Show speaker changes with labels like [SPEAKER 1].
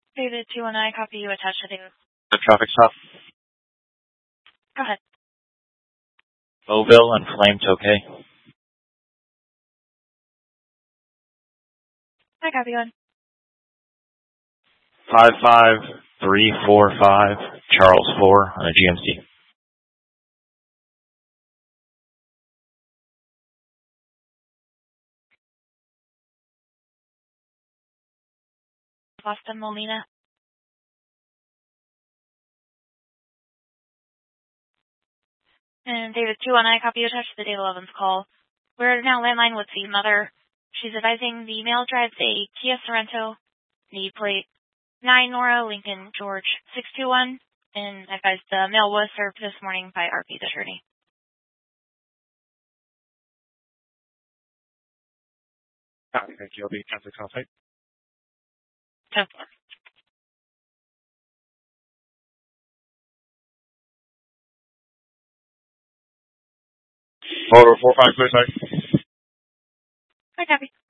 [SPEAKER 1] David 219, copy you attached to David.
[SPEAKER 2] The traffic stop.
[SPEAKER 1] Go ahead.
[SPEAKER 2] Mobile and Flames, okay.
[SPEAKER 1] I copy you.
[SPEAKER 2] 55345 Charles 4 on a GMC.
[SPEAKER 1] Boston Molina. And David 219, copy you attached to the Dave 11's call. We're now landline with the mother. She's advising the male drives a Kia Sorento, the plate 9 Nora Lincoln George 621, and advised the male was served this morning by RP's attorney.
[SPEAKER 3] Thank you. I'll be traffic stop.
[SPEAKER 1] 10-4.
[SPEAKER 3] Photo 45, clear, sorry.
[SPEAKER 1] I copy.